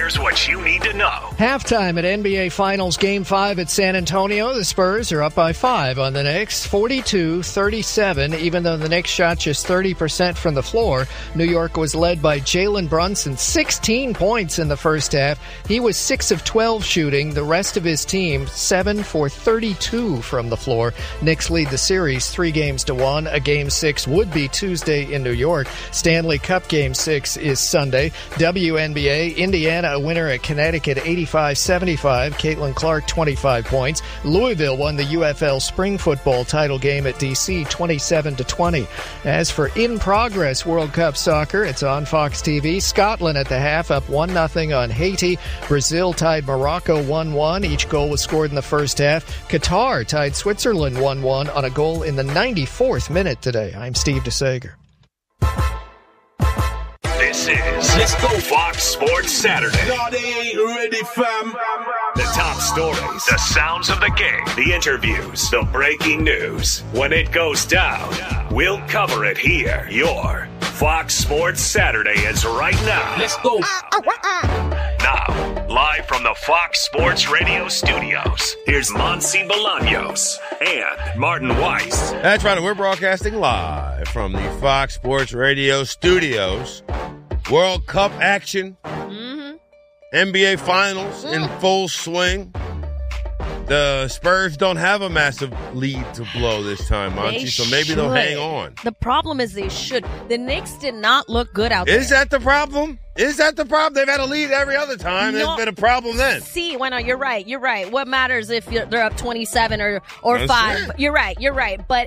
here's what you need to know. Halftime at NBA Finals Game 5 at San Antonio. The Spurs are up by 5 on the Knicks, 42-37. Even though the Knicks shot just 30% from the floor, New York was led by Jalen Brunson, 16 points in the first half. He was 6 of 12 shooting. The rest of his team, 7 for 32 from the floor. Knicks lead the series 3-1. A Game 6 would be Tuesday in New York. Stanley Cup Game 6 is Sunday. WNBA, Indiana a winner at Connecticut 85-75. Caitlin Clark 25 points. Louisville won the UFL Spring Football title game at DC 27-20. As for in-progress World Cup soccer, it's on Fox TV. Scotland at the half up 1-0 on Haiti. Brazil tied Morocco 1-1. Each goal was scored in the first half. Qatar tied Switzerland 1-1 on a goal in the 94th minute today. I'm Steve DeSager. This is Let's Go Fox Sports Saturday. No, they ain't ready, fam. The top stories, the sounds of the game, the interviews, the breaking news. When it goes down, we'll cover it here. Your Fox Sports Saturday is right now. Let's go. Now, live from the Fox Sports Radio studios, here's Monsi Bolaños and Martin Weiss. That's right. We're broadcasting live from the Fox Sports Radio studios. World Cup action. NBA Finals in full swing. The Spurs don't have a massive lead to blow this time, Monty, so maybe they'll hang on. The problem is they should. The Knicks did not look good out there. Is that the problem? Is that the problem? They've had a lead every other time. There's been a problem then. See, well, no, you're right. You're right. What matters if they're up 27 or 5? Right. You're right. You're right. But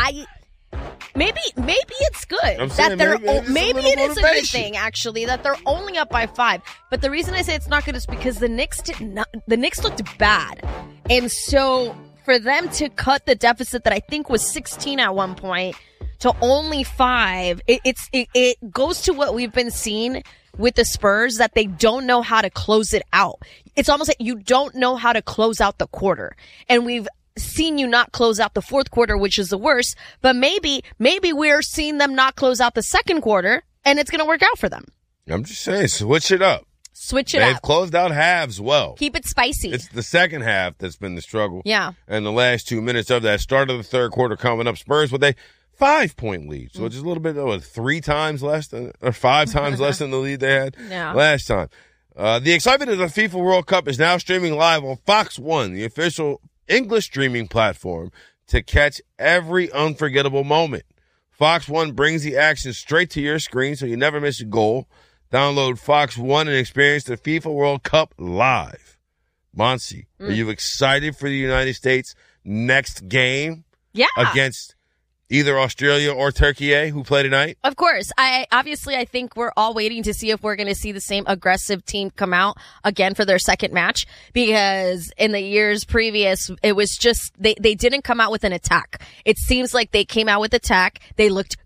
maybe it's good I'm saying that maybe it is a good motivation. thing actually that they're only up by 5. But the reason I say it's not good is because the Knicks looked bad, and so for them to cut the deficit that I think was 16 at one point to only 5, it goes to what we've been seeing with the Spurs, that they don't know how to close it out. It's almost like you don't know how to close out the quarter, and we've seen you not close out the fourth quarter, which is the worst, but maybe we're seeing them not close out the second quarter, and it's going to work out for them. I'm just saying, switch it up. Switch it They've up. closed out halves well. Keep it spicy. It's the second half that's been the struggle. Yeah. And the last 2 minutes of that start of the third quarter coming up, Spurs with a 5-point lead. So it's just a little bit, 3 times less than, or 5 times less than the lead they had last time. The excitement of the FIFA World Cup is now streaming live on Fox One, the official English streaming platform, to catch every unforgettable moment. Fox One brings the action straight to your screen so you never miss a goal. Download Fox One and experience the FIFA World Cup live. Monsi, are you excited for the United States' next game? Yeah. Against either Australia or Turkey, who play tonight? Of course. I think we're all waiting to see if we're going to see the same aggressive team come out again for their second match, because in the years previous, it was just, they didn't come out with an attack. It seems like they came out with attack. They looked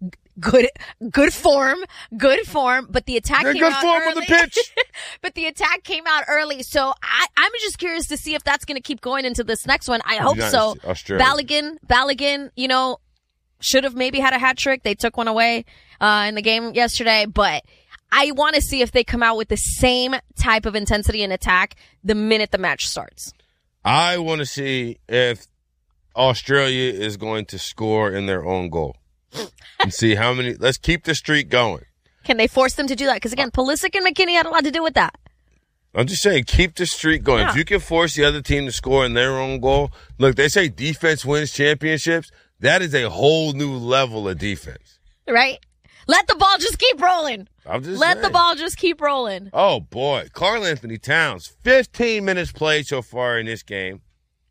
good form, but the attack came out early. On the pitch. But the attack came out early, so I'm just curious to see if that's going to keep going into this next one. I hope so. Australia. Balogun, should have maybe had a hat trick. They took one away in the game yesterday, but I want to see if they come out with the same type of intensity and attack the minute the match starts. I want to see if Australia is going to score in their own goal and see how many. Let's keep the streak going. Can they force them to do that? Because again, Pulisic and McKinney had a lot to do with that. I'm just saying, keep the streak going. Yeah. If you can force the other team to score in their own goal, look, they say defense wins championships. That is a whole new level of defense. Right? Let the ball just keep rolling. Let the ball just keep rolling. Oh, boy. Karl Anthony Towns, 15 minutes played so far in this game.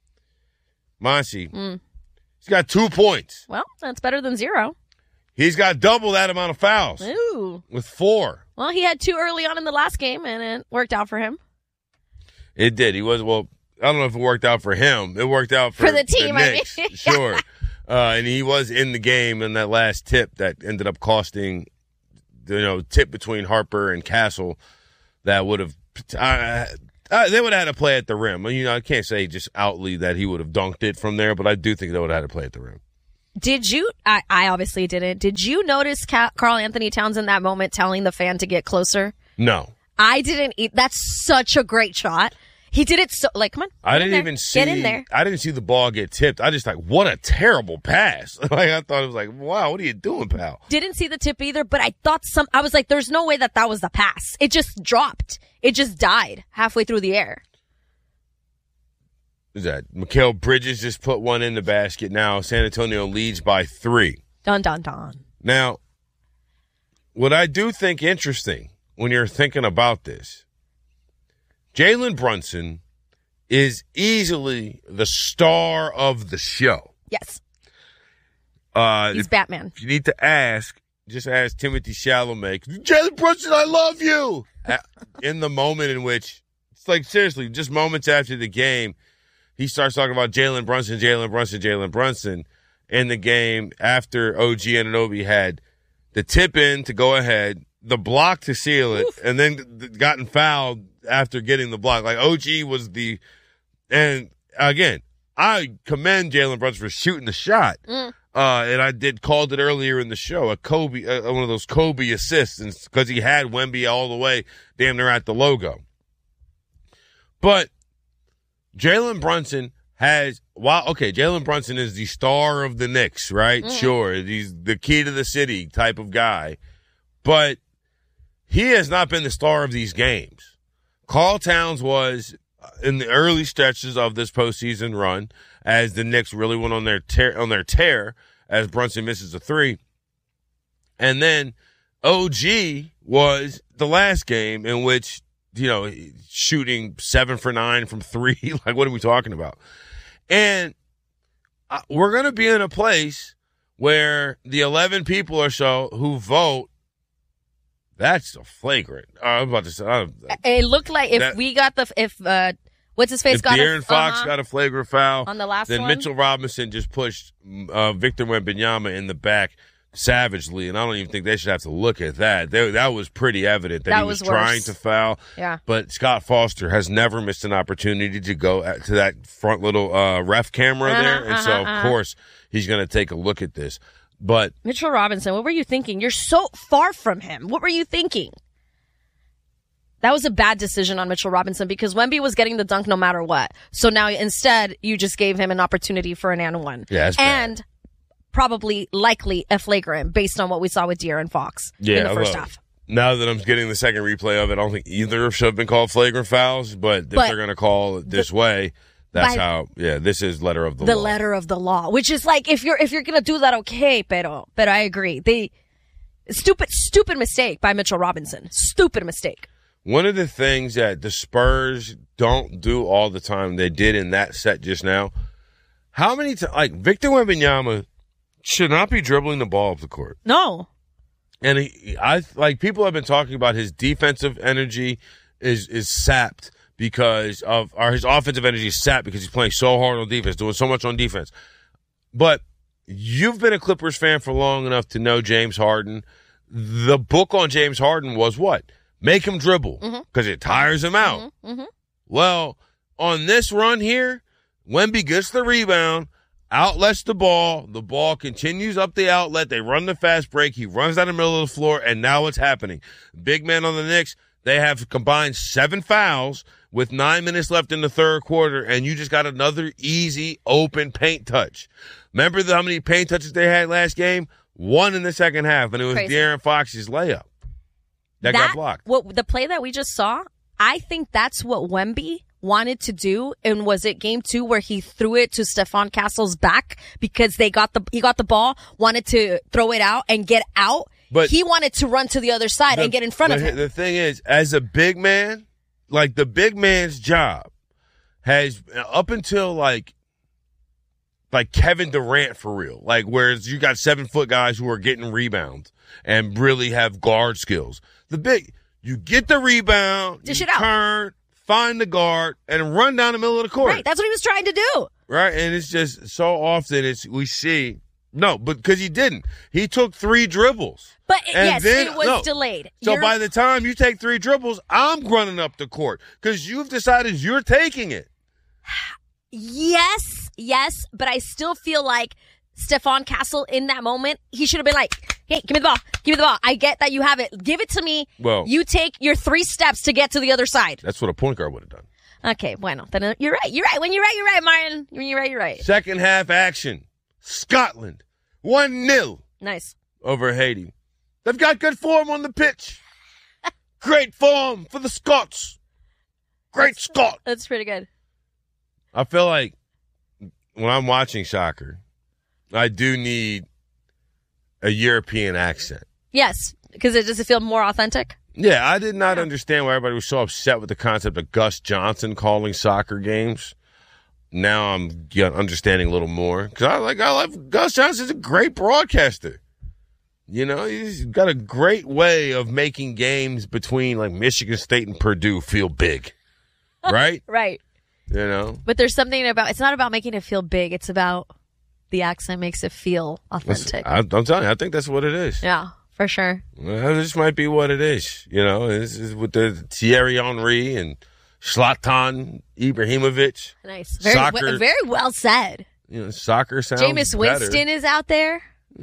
Monsi, he's got 2 points. Well, that's better than 0. He's got double that amount of fouls. Ooh. With 4. Well, he had 2 early on in the last game, and it worked out for him. It did. I don't know if it worked out for him. It worked out for the team, the Knicks. I mean. Sure. And he was in the game in that last tip that ended up costing, tip between Harper and Castle that would have, they would have had to play at the rim. I can't say just outly that he would have dunked it from there, but I do think they would have had to play at the rim. Did you, I obviously didn't, did you notice Karl Anthony Towns in that moment telling the fan to get closer? No. I didn't eat. That's such a great shot. He did it so, like, come on. I didn't even see. Get in there. I didn't see the ball get tipped. I just like, what a terrible pass. Like, I thought it was like, wow, what are you doing, pal? Didn't see the tip either, but I thought I was like, there's no way that was the pass. It just dropped. It just died halfway through the air. Is that Mikal Bridges just put one in the basket now. San Antonio leads by 3. Dun, dun, dun. Now, what I do think interesting when you're thinking about this, Jalen Brunson is easily the star of the show. Yes. He's Batman. If you need to ask, just ask Timothy Chalamet, Jalen Brunson, I love you. In the moment in which, it's like, seriously, just moments after the game, he starts talking about Jalen Brunson in the game after OG Anunoby had the tip in to go ahead, the block to seal it, and then gotten fouled after getting the block. Like, OG was and again, I commend Jalen Brunson for shooting the shot. And I called it earlier in the show, one of those Kobe assists, because he had Wemby all the way damn near at the logo. But Jalen Brunson Jalen Brunson is the star of the Knicks, right? Sure, he's the key to the city type of guy. But he has not been the star of these games. Karl Towns was in the early stretches of this postseason run as the Knicks really went on their tear as Brunson misses a 3. And then OG was the last game in which, shooting 7 for 9 from 3. Like, what are we talking about? And we're going to be in a place where the 11 people or so who vote, that's a flagrant. I'm about to say. It looked like what's his face if got De'Aaron Fox got a flagrant foul on the last then one, Mitchell Robinson just pushed Victor Wembanyama in the back savagely, and I don't even think they should have to look at that. That was pretty evident that he was trying to foul. Yeah. But Scott Foster has never missed an opportunity to go to that front little ref camera there, and so of course he's going to take a look at this. But Mitchell Robinson, what were you thinking? You're so far from him. What were you thinking? That was a bad decision on Mitchell Robinson because Wemby was getting the dunk no matter what. So now instead you just gave him an opportunity for an and one. Yeah, that's bad. And probably likely a flagrant based on what we saw with De'Aaron Fox in the first half. Now that I'm getting the second replay of it, I don't think either should have been called flagrant fouls, but if they're going to call it this way, that's how, this is letter of the law. The letter of the law, which is like, if you're going to do that, okay, pero I agree. Stupid mistake by Mitchell Robinson. Stupid mistake. One of the things that the Spurs don't do all the time, they did in that set just now. How many times, Victor Wembanyama should not be dribbling the ball up the court. No. And people have been talking about his defensive energy is sapped because his offensive energy is sapped because he's playing so hard on defense, doing so much on defense. But you've been a Clippers fan for long enough to know James Harden. The book on James Harden was what? Make him dribble because it tires him out. Well, on this run here, Wemby gets the rebound, outlets the ball continues up the outlet, they run the fast break, he runs down the middle of the floor, and now what's happening? Big men on the Knicks, they have combined 7 fouls with 9 minutes left in the third quarter, and you just got another easy, open paint touch. Remember how many paint touches they had last game? 1 in the second half, and it was De'Aaron Fox's layup. That got blocked. The play that we just saw, I think that's what Wemby wanted to do. And was it game 2 where he threw it to Stephon Castle's back because he got the ball, wanted to throw it out and get out. But he wanted to run to the other side and get in front of him. The thing is, as a big man, the big man's job has up until like Kevin Durant for real, whereas you got 7-foot guys who are getting rebounds and really have guard skills. You get the rebound, dish you it out, turn, find the guard, and run down the middle of the court. Right, that's what he was trying to do. Right, and it's just so often because he didn't. He took 3 dribbles. But it was delayed. So by the time you take 3 dribbles, I'm running up the court because you've decided you're taking it. Yes, but I still feel like Stephon Castle in that moment, he should have been like, Hey, give me the ball. Give me the ball. I get that you have it. Give it to me. Well, you take your 3 steps to get to the other side. That's what a point guard would have done. Okay, bueno. Then you're right. You're right. When you're right, Martin. When you're right, you're right. Second half action. Scotland. 1-0. Nice. Over Haiti. They've got good form on the pitch. Great form for the Scots. Great Scot. That's pretty good. I feel like when I'm watching soccer, I do need a European accent. Yes, because does it feel more authentic? Yeah, I did not understand why everybody was so upset with the concept of Gus Johnson calling soccer games. Now I'm understanding a little more because I like Gus Johnson's a great broadcaster. You know, he's got a great way of making games between like Michigan State and Purdue feel big, right? Right. You know, but there's something about it's not about making it feel big. It's about the accent makes it feel authentic. I'm telling you, I think that's what it is. Yeah, for sure. Well, this might be what it is. You know, this is with the Thierry Henry and Zlatan Ibrahimovic. Nice. Very well said. You know, soccer sounds Jameis Winston is out there.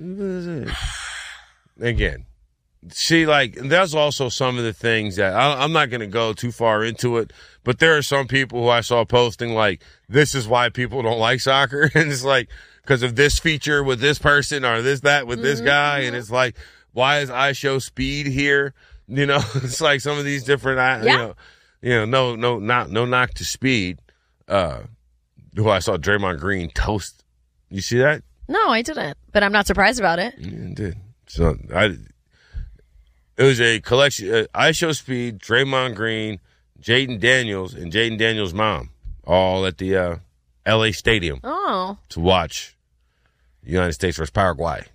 Again, see, like, there's also some of the things that I'm not going to go too far into it, but there are some people who I saw posting, like, this is why people don't like soccer. And it's like, because of this feature with this person or that with this guy. And it's like, why is I Show Speed here? You know, it's like some of these different, no knock to Speed. Who I saw Draymond Green toast. You see that? No, I didn't, but I'm not surprised about it. Yeah, I did. So it was a collection. I Show Speed, Draymond Green, Jaden Daniels, and Jaden Daniels' mom, all at the L.A. Stadium to watch United States versus Paraguay.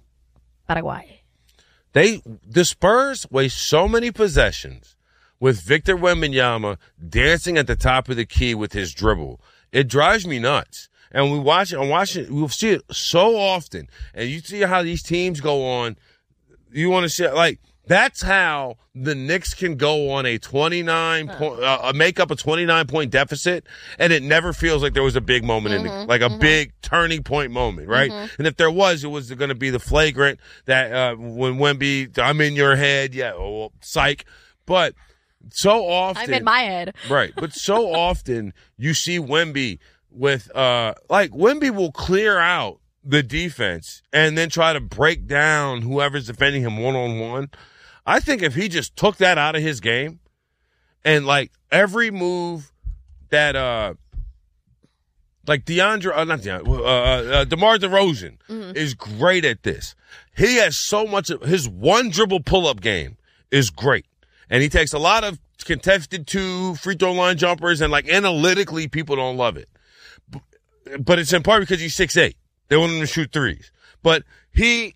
The Spurs waste so many possessions with Victor Wembanyama dancing at the top of the key with his dribble. It drives me nuts. And we'll see it so often. And you see how these teams go on. You want to see, like, that's how the Knicks can go on a 29-point, make up a 29-point deficit, and it never feels like there was a big moment like a big turning point moment, right? And if there was, it was going to be the flagrant that when Wemby, I'm in your head, psych. But so often, I'm in my head, right? But so often you see Wemby with Wemby will clear out the defense and then try to break down whoever's defending him one-on-one. I think if he just took that out of his game and, like, every move that DeMar DeRozan is great at this. He has so much of his one dribble pull-up game is great. And he takes a lot of contested 2 free throw line jumpers, and, like, analytically people don't love it. But it's in part because he's 6'8". They want him to shoot threes. But he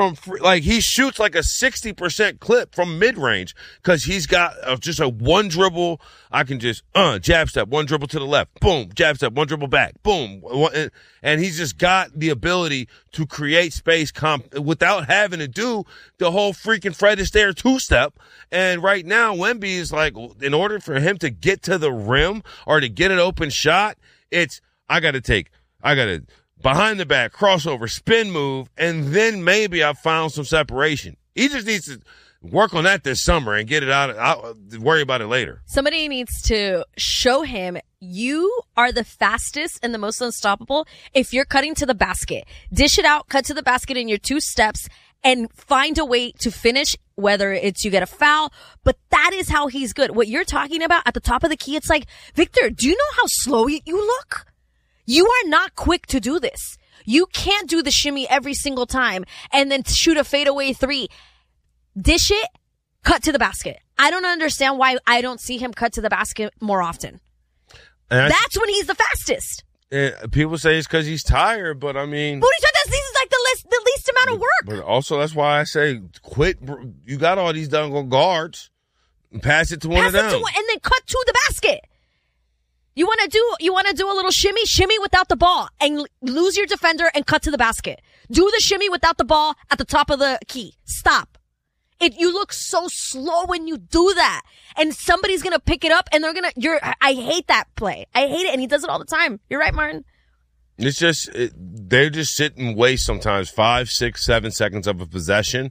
shoots like a 60% clip from mid-range because he's got just a one dribble. I can just, jab step, one dribble to the left, boom, jab step, one dribble back, boom. And he's just got the ability to create space without having to do the whole freaking Fred Astaire 2-step. And right now, Wemby is like, in order for him to get to the rim or to get an open shot, I got to behind the back, crossover, spin move, and then maybe I found some separation. He just needs to work on that this summer and get it out. I'll worry about it later. Somebody needs to show him you are the fastest and the most unstoppable if you're cutting to the basket. Dish it out, cut to the basket in your 2 steps, and find a way to finish, whether it's you get a foul. But that is how he's good. What you're talking about at the top of the key, it's like, Victor, do you know how slow you look? You are not quick to do this. You can't do the shimmy every single time and then shoot a fadeaway 3. Dish it, cut to the basket. I don't understand why I don't see him cut to the basket more often. That's when he's the fastest. People say it's because he's tired, but I mean... But this is like the least amount of work. But also, that's why I say quit. You got all these done guards. Pass it to one of them. And then cut to the basket. You want to do a little shimmy without the ball and lose your defender and cut to the basket. Do the shimmy without the ball at the top of the key. Stop. You look so slow when you do that. And somebody's going to pick it up and I hate that play. I hate it. And he does it all the time. You're right, Martin. It's just, they just sit and waste sometimes 5, 6, 7 seconds of a possession.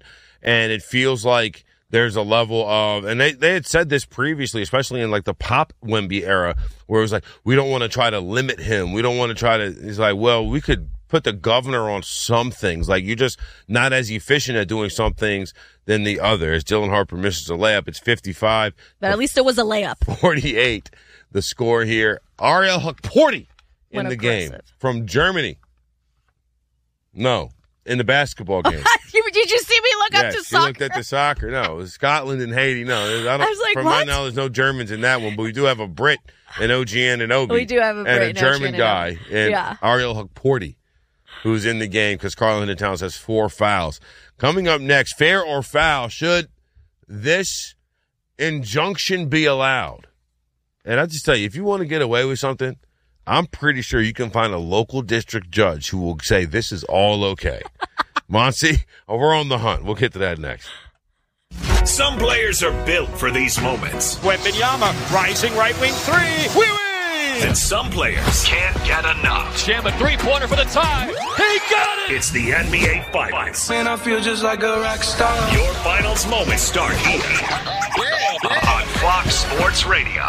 and it feels like there's a level of, and they had said this previously, especially in like the Pop Wemby era, where it was like, we don't want to try to limit him. We don't want to try to, he's like, well, we could put the governor on some things. Like, you're just not as efficient at doing some things than the others. Dylan Harper misses a layup. It's 55. But at least it was a layup. 48, the score here. Ariel Hukporti in the game from Germany. No, in the basketball game. Did you see me look up to soccer? She looked at the soccer. No, it was Scotland and Haiti. No, I was like, from my knowledge, no Germans in that one, but we do have a Brit in OG Anunoby. We do have a Brit and a German guy in Ariel Hukporti, who's in the game because Karl-Anthony Towns has 4 fouls. Coming up next, fair or foul, should this injunction be allowed? And I just tell you, if you want to get away with something, I'm pretty sure you can find a local district judge who will say this is all okay. Monty, we're on the hunt. We'll get to that next. Some players are built for these moments. Wembanyama, rising right wing 3. We win! And some players can't get enough. Jam a 3-pointer for the tie. He got it! It's the NBA Finals. Man, I feel just like a rock star. Your finals moments start here on Fox Sports Radio.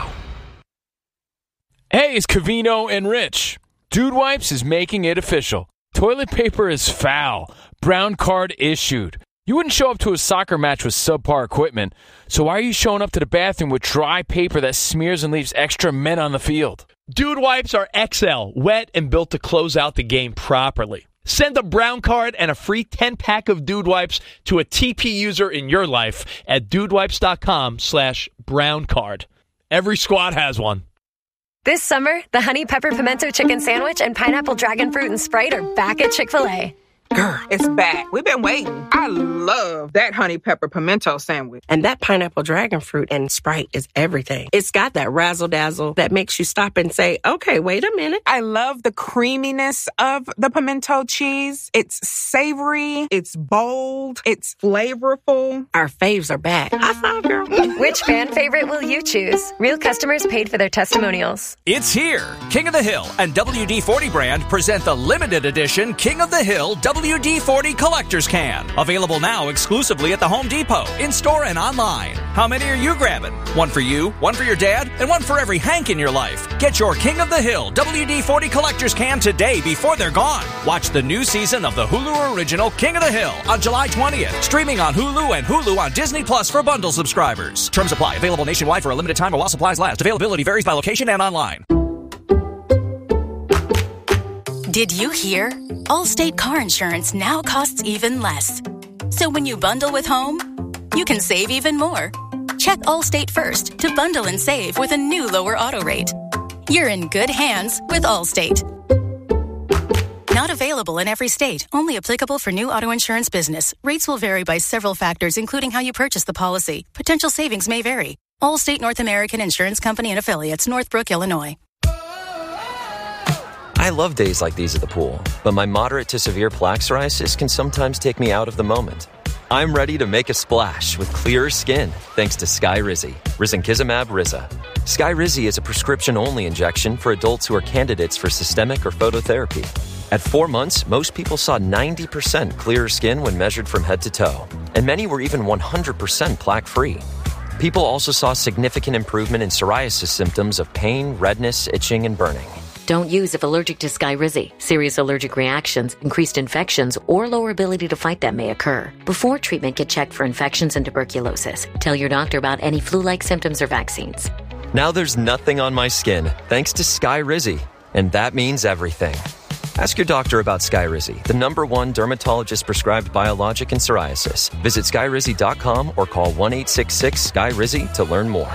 Hey, it's Covino and Rich. Dude Wipes is making it official. Toilet paper is foul. Brown card issued. You wouldn't show up to a soccer match with subpar equipment, so why are you showing up to the bathroom with dry paper that smears and leaves extra men on the field? Dude Wipes are XL, wet and built to close out the game properly. Send a brown card and a free 10-pack of Dude Wipes to a TP user in your life at dudewipes.com/brown card. Every squad has one. This summer, the Honey Pepper Pimento Chicken Sandwich and Pineapple Dragon Fruit and Sprite are back at Chick-fil-A. Girl, it's back. We've been waiting. I love that Honey Pepper Pimento Sandwich. And that Pineapple Dragon Fruit and Sprite is everything. It's got that razzle-dazzle that makes you stop and say, okay, wait a minute. I love the creaminess of the pimento cheese. It's savory. It's bold. It's flavorful. Our faves are back. I saw, girl. Which fan favorite will you choose? Real customers paid for their testimonials. It's here. King of the Hill and WD-40 brand present the limited edition King of the Hill WD-40 Collector's Can. Available now exclusively at the Home Depot, in-store and online. How many are you grabbing? One for you, one for your dad, and one for every Hank in your life. Get your King of the Hill WD-40 Collector's Can today before they're gone. Watch the new season of the Hulu original King of the Hill on July 20th. Streaming on Hulu and Hulu on Disney Plus for bundle subscribers. Terms apply. Available nationwide for a limited time or while supplies last. Availability varies by location and online. Did you hear? Allstate car insurance now costs even less. So when you bundle with home, you can save even more. Check Allstate first to bundle and save with a new lower auto rate. You're in good hands with Allstate. Not available in every state. Only applicable for new auto insurance business. Rates will vary by several factors, including how you purchase the policy. Potential savings may vary. Allstate North American Insurance Company and Affiliates, Northbrook, Illinois. I love days like these at the pool, but my moderate to severe plaque psoriasis can sometimes take me out of the moment. I'm ready to make a splash with clearer skin thanks to Skyrizi, risankizumab Riza. Skyrizi is a prescription-only injection for adults who are candidates for systemic or phototherapy. At 4 months, most people saw 90% clearer skin when measured from head to toe, and many were even 100% plaque-free. People also saw significant improvement in psoriasis symptoms of pain, redness, itching, and burning. Don't use if allergic to Skyrizi. Serious allergic reactions, increased infections, or lower ability to fight them may occur. Before treatment, get checked for infections and tuberculosis. Tell your doctor about any flu-like symptoms or vaccines. Now there's nothing on my skin thanks to Skyrizi, and that means everything. Ask your doctor about Skyrizi, the #1 dermatologist-prescribed biologic in psoriasis. Visit Skyrizi.com or call 1-866-SKYRIZI to learn more.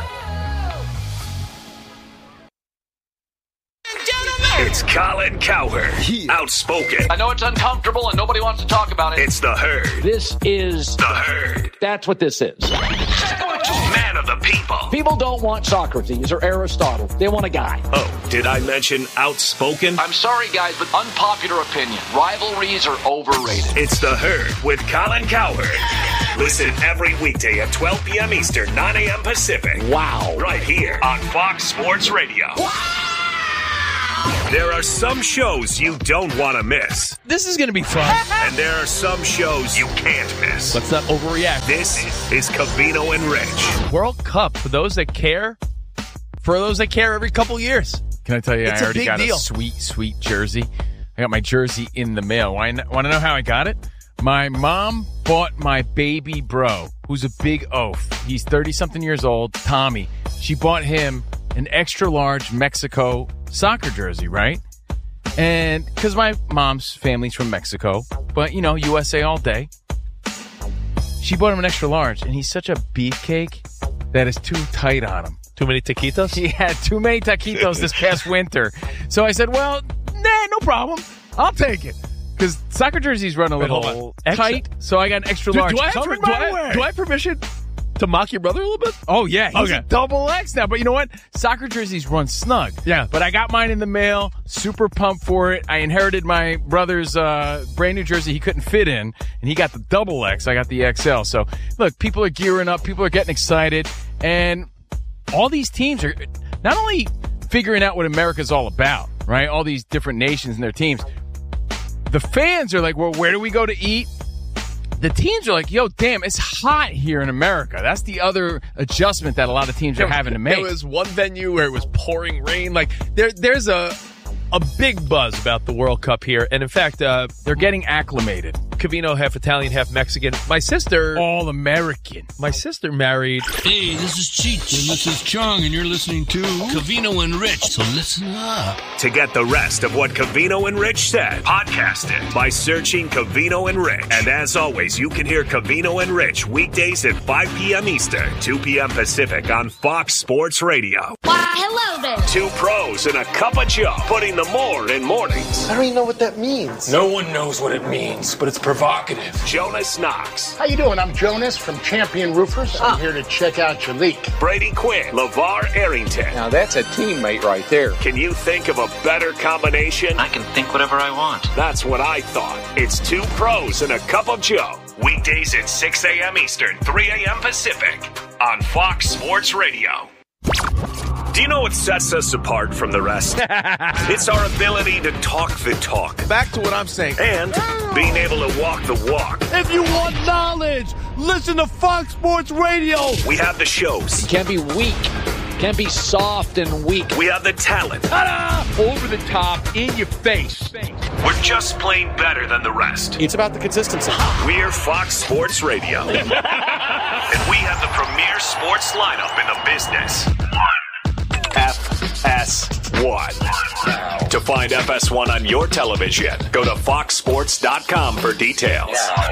It's Colin Cowherd, outspoken. I know it's uncomfortable and nobody wants to talk about it. It's the Herd. This is the Herd. That's what this is. Man of the people. People don't want Socrates or Aristotle. They want a guy. Oh, did I mention outspoken? I'm sorry, guys, but unpopular opinion. Rivalries are overrated. It's the Herd with Colin Cowherd. Listen every weekday at 12 p.m. Eastern, 9 a.m. Pacific. Wow. Right here on Fox Sports Radio. There are some shows you don't want to miss. This is going to be fun. And there are some shows you can't miss. Let's not overreact. This is Covino and Rich. World Cup, for those that care every couple years. Can I tell you, It's I already got deal. a sweet jersey. I got my jersey in the mail. Want to know how I got it? My mom bought my baby bro, who's a big oaf. He's 30-something years old, Tommy. She bought him an extra-large Mexico soccer jersey, right? And because my mom's family's from Mexico, but, USA all day. She bought him an extra-large, and he's such a beefcake that is too tight on him. Too many taquitos? He had too many taquitos this past winter. So I said, well, no problem. I'll take it. Because soccer jerseys run a little tight, so I got an extra large. Do I have permission to mock your brother a little bit? Oh, yeah. He's a double X now. But you know what? Soccer jerseys run snug. Yeah. But I got mine in the mail. Super pumped for it. I inherited my brother's brand new jersey he couldn't fit in, and he got the double X. I got the XL. So, look, people are gearing up. People are getting excited. And all these teams are not only figuring out what America's all about, right? All these different nations and their teams. The fans are like, well, where do we go to eat? The teams are like, yo, damn, it's hot here in America. That's the other adjustment that a lot of teams are having to make. There was one venue where it was pouring rain. Like, there's a big buzz about the World Cup here. And in fact, they're getting acclimated. Covino, half Italian, half Mexican. My sister... All American. My sister married... Hey, this is Cheech, and this is Chong, and you're listening to Covino and Rich, so listen up. To get the rest of what Covino and Rich said, podcast it by searching Covino and Rich. And as always, you can hear Covino and Rich weekdays at 5 p.m. Eastern, 2 p.m. Pacific on Fox Sports Radio. Why, hello there. Two pros and a cup of Joe, putting the more in mornings. I don't even know what that means. No one knows what it means, but it's provocative. Jonas Knox. How you doing? I'm Jonas from Champion Roofers. I'm here to check out your leak. Brady Quinn. LeVar Arrington. Now that's a teammate right there. Can you think of a better combination? I can think whatever I want. That's what I thought. It's two pros and a cup of Joe. Weekdays at 6 a.m. Eastern, 3 a.m. Pacific on Fox Sports Radio. Do you know what sets us apart from the rest? It's our ability to talk the talk. Back to what I'm saying. And being able to walk the walk. If you want knowledge, listen to Fox Sports Radio. We have the shows. You can't be weak. Can't be soft and weak. We have the talent. Ta-da! Over the top, in your face. We're just plain better than the rest. It's about the consistency. We're Fox Sports Radio. And we have the premier sports lineup in the business. FS1. To find FS1 on your television, go to foxsports.com for details.